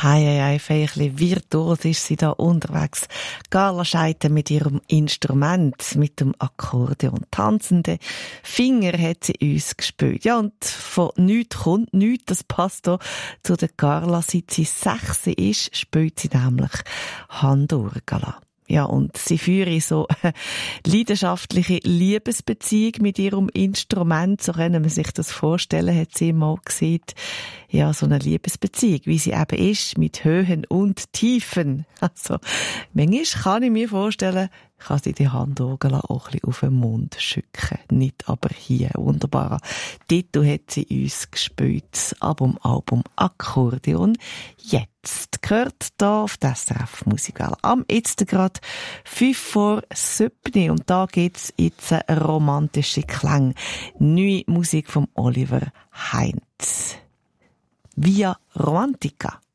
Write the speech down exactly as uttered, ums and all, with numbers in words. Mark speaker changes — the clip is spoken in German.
Speaker 1: Hei, hei, hei, ein bisschen virtuos ist sie da unterwegs. Carla Scheiter mit ihrem Instrument, mit dem Akkordeon. Tanzende Finger hat sie uns gespielt. Ja, und von nichts kommt nichts. Das passt hier zu der Carla. Seit sie sechs ist, spielt sie nämlich Handorgel. Ja, und sie führe so eine leidenschaftliche Liebesbeziehung mit ihrem Instrument. So können man sich das vorstellen, hat sie mal gesehen. Ja, so eine Liebesbeziehung, wie sie eben ist, mit Höhen und Tiefen. Also, manchmal kann ich mir vorstellen, kann sie die Handorgel auch ein bisschen auf den Mund schicken. Nicht aber hier. Wunderbarer Titel hat sie uns gespielt. Das Album, Album Akkordeon. Jetzt gehört da auf das S R F Musikwelle. Am jetzt gerade fünf vor sieben. Und da geht's jetzt eine romantische Klang. Neue Musik von Oliver Heinz. Via Romantica.